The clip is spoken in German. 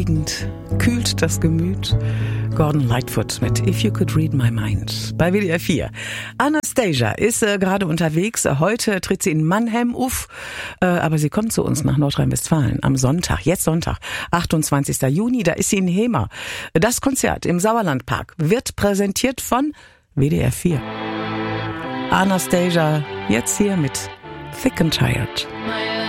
beruhigend, kühlt das Gemüt. Gordon Lightfoot mit If You Could Read My Mind bei WDR 4. Anastasia ist gerade unterwegs. Heute tritt sie in Mannheim auf, aber sie kommt zu uns nach Nordrhein-Westfalen am Sonntag, jetzt Sonntag, 28. Juni, da ist sie in Hemer. Das Konzert im Sauerlandpark wird präsentiert von WDR 4. Anastasia jetzt hier mit Thick and Tired.